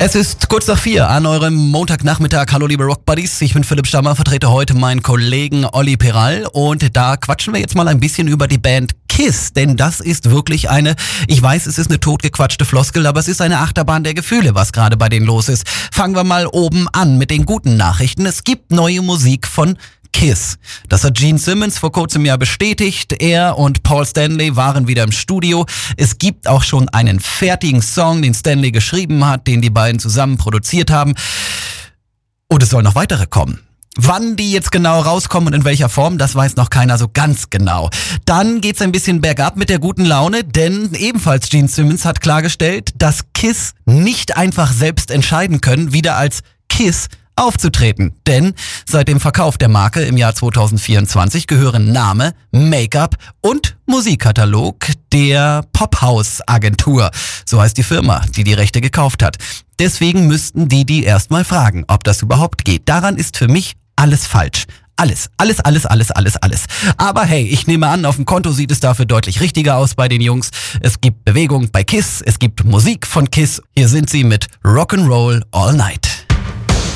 Es ist kurz nach 4 an eurem Montagnachmittag. Hallo liebe Rock Buddies, ich bin Philipp Stammer, vertrete heute meinen Kollegen Olli Peral und da quatschen wir jetzt mal ein bisschen über die Band KISS, denn das ist wirklich ich weiß, es ist eine totgequatschte Floskel, aber es ist eine Achterbahn der Gefühle, was gerade bei denen los ist. Fangen wir mal oben an mit den guten Nachrichten. Es gibt neue Musik von KISS. Das hat Gene Simmons vor kurzem ja bestätigt. Er und Paul Stanley waren wieder im Studio. Es gibt auch schon einen fertigen Song, den Stanley geschrieben hat, den die beiden zusammen produziert haben. Und es soll noch weitere kommen. Wann die jetzt genau rauskommen und in welcher Form, das weiß noch keiner so ganz genau. Dann geht's ein bisschen bergab mit der guten Laune, denn ebenfalls Gene Simmons hat klargestellt, dass KISS nicht einfach selbst entscheiden können, wieder als KISS aufzutreten. Denn seit dem Verkauf der Marke im Jahr 2024 gehören Name, Make-up und Musikkatalog der Pophouse-Agentur. So heißt die Firma, die die Rechte gekauft hat. Deswegen müssten die erstmal fragen, ob das überhaupt geht. Daran ist für mich alles falsch. Alles. Aber hey, ich nehme an, auf dem Konto sieht es dafür deutlich richtiger aus bei den Jungs. Es gibt Bewegung bei KISS, es gibt Musik von KISS. Hier sind sie mit Rock'n'Roll All Night.